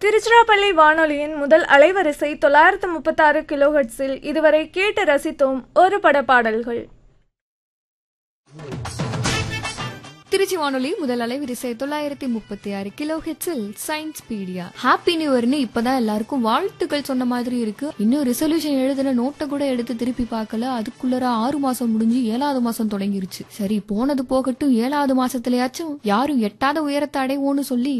திருச்சிராப்பள்ளி வானொலியின் முதல் அலைவரிசை 936 கிலோஹெர்ட்ஸில் இதுவரை கேட்டு ரசித்தோம் ஒரு பட பாடல்கள். திருச்சி வானொலி முதல் அலைவரிசை 936 கிலோஹெர்ட்ஸில் சயின்ஸ் பீடியா. ஹாப்பி நியூ இயர்னு இப்பதான் எல்லாருக்கும் வாழ்த்துக்கள் சொன்ன மாதிரி இருக்கு. இன்னும் ரெசல்யூஷன் எழுதின நோட்டை கூட எடுத்து திருப்பி பார்க்கல. அதுக்குள்ளர 6 மாசம் முடிஞ்சு 7வது மாசம் தொடங்கிருச்சு. சரி, போனது போகட்டும், 7வது மாசத்துலயாச்சும் யாரும் எட்டாத உயரத்தை அடைவோன்னு சொல்லி